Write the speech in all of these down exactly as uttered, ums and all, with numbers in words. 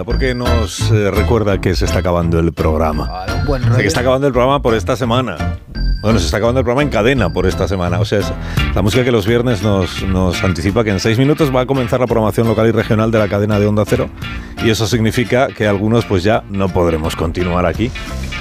música porque nos eh, recuerda que se está acabando el programa. Vale, un buen rollo. O sea, que está acabando el programa por esta semana. Bueno, se está acabando el programa en cadena por esta semana. O sea, es la música que los viernes nos, nos anticipa que en seis minutos va a comenzar la programación local y regional de la cadena de Onda Cero. Y eso significa que algunos pues ya no podremos continuar aquí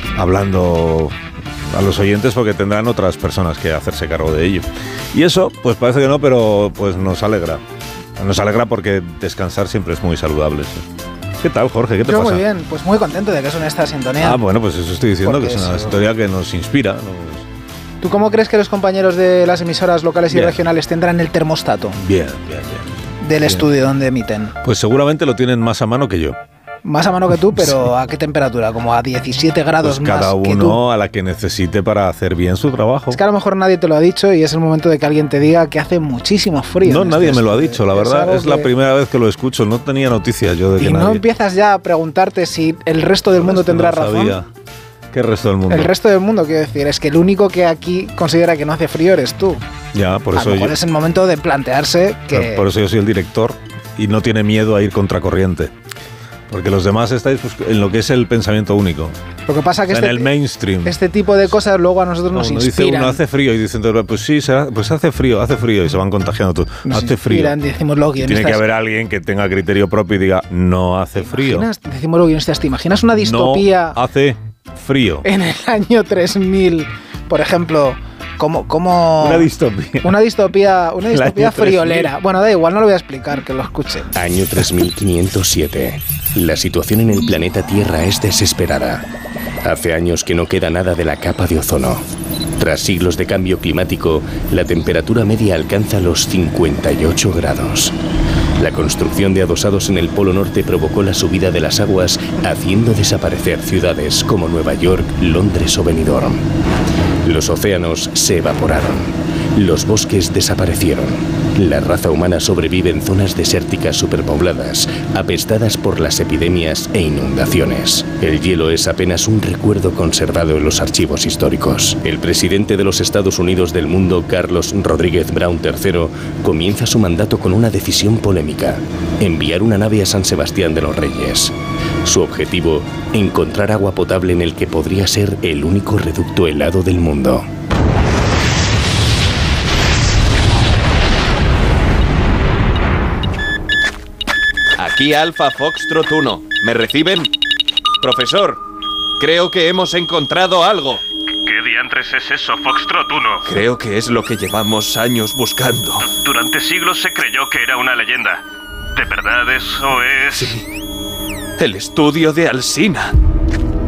hablando a los oyentes porque tendrán otras personas que hacerse cargo de ello. Y eso, pues parece que no, pero pues nos alegra. Nos alegra porque descansar siempre es muy saludable. ¿Sí? ¿Qué tal, Jorge? ¿Qué te Yo pasa? muy bien, pues muy contento de que suene esta sintonía. Ah, bueno, pues eso estoy diciendo, Porque que es una eso- historia que nos inspira, ¿no? ¿Tú cómo crees que los compañeros de las emisoras locales y Bien. regionales tendrán el termostato Bien, bien, bien. del Bien. estudio donde emiten? Pues seguramente lo tienen más a mano que yo. Más a mano que tú, pero ¿a qué temperatura? Como a diecisiete grados Pues más cada que tú. uno a la que necesite para hacer bien su trabajo. Es que a lo mejor nadie te lo ha dicho y es el momento de que alguien te diga que hace muchísimo frío. No, en nadie este me lo ha estudio. dicho, la verdad. algo Es la que- primera vez que lo escucho. No tenía noticias yo de Y que no nadie... empiezas ya a preguntarte si el resto del mundo Esto tendrá no razón. sabía. ¿Qué resto del mundo? El resto del mundo, quiero decir, es que el único que aquí considera que no hace frío eres tú. Ya, por a eso lo mejor yo... es el momento de plantearse que... Por eso yo soy el director y no tiene miedo a ir contracorriente. Porque los demás estáis pues, en lo que es el pensamiento único. Lo que pasa que O sea, este, en el mainstream. este tipo de cosas luego a nosotros nos Uno dice inspiran. uno hace frío y dicen todos, pues sí, será- pues hace frío, hace frío y se van contagiando todos. Nos Hace frío. inspiran, decimos los Tiene guionistas. que haber alguien que tenga criterio propio y diga, no hace frío. ¿Imaginas? Decimos los guionistas, ¿te imaginas una distopía No hace frío. en el año tres mil, por ejemplo, como... como Una distopía. Una distopía, una El distopía año tres mil. friolera. Bueno, da igual, no lo voy a explicar, que lo escuchen. Año tres mil quinientos siete. La situación en el planeta Tierra es desesperada. Hace años que no queda nada de la capa de ozono. Tras siglos de cambio climático, la temperatura media alcanza los cincuenta y ocho grados. La construcción de adosados en el Polo Norte provocó la subida de las aguas, haciendo desaparecer ciudades como Nueva York, Londres o Benidorm. Los océanos se evaporaron. Los bosques desaparecieron. La raza humana sobrevive en zonas desérticas superpobladas, apestadas por las epidemias e inundaciones. El hielo es apenas un recuerdo conservado en los archivos históricos. El presidente de los Estados Unidos del mundo, Carlos Rodríguez Brown tercero, comienza su mandato con una decisión polémica: enviar una nave a San Sebastián de los Reyes. Su objetivo, encontrar agua potable en el que podría ser el único reducto helado del mundo. Aquí Alfa Foxtrot uno. ¿Me reciben? Profesor, creo que hemos encontrado algo. ¿Qué diantres es eso, Foxtrot uno? Creo que es lo que llevamos años buscando. Durante siglos se creyó que era una leyenda. ¿De verdad eso es...? El estudio de Alsina.